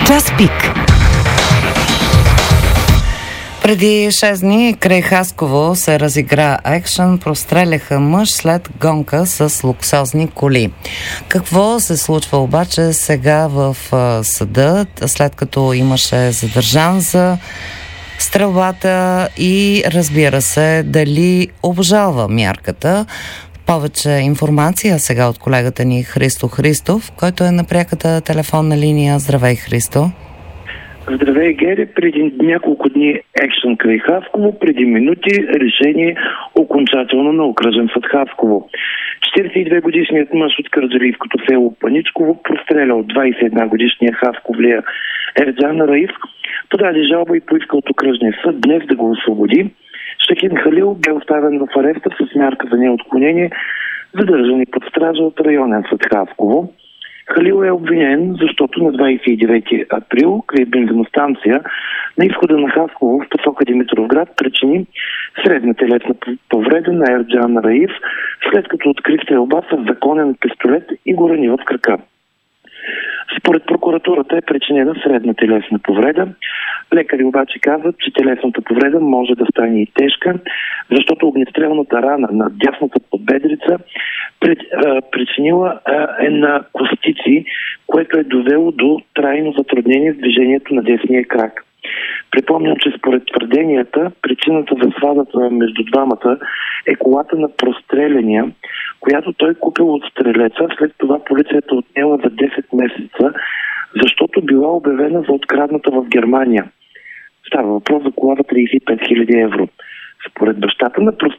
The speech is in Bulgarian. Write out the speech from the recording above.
Час пик. Преди 6 дни край Хасково се разигра екшън, простреляха мъж след гонка с луксозни коли. Какво се случва обаче сега в съда, след като имаше задържан за стрелбата и разбира се дали обжалва мярката? Повече информация сега от колегата ни Христо Христов, който е на пряката телефонна линия. Здравей, Христо! Здравей, Гери! Преди няколко дни екшън край Хасково, преди минути решение окончателно на окръжен съд Хасково. 42-годишният мъж от кърджалийското село Паничково простреля от 21-годишния хасковлия Ерджан Раиф, подаде жалба и поиска от окръжния съд днес да го освободи. Шахин Халил бе оставен в ареста с мярка за неотклонение, задържани под стража от районен съд Хасково. Халил е обвинен, защото на 29 април край бензиностанция на изхода на Хасково в посока Димитровград причини средна телесна повреда на Ерджан Раиф, след като откри стрелба с законен пистолет и го рани в крака. Според прокуратурата е причинена средна телесна повреда. Лекари обаче казват, че телесната повреда може да стане и тежка, защото огнестрелната рана на дясната подбедрица причинила на костици, което е довело до трайно затруднение в движението на десния крак. Припомням, че според твърденията, причината за свазата между двамата е колата на простреляния, която той купил от стрелеца, след това полицията отнела за 10 месеца, защото била обявена за открадната в Германия. Става въпрос за кола за 35 000 евро. Според бащата на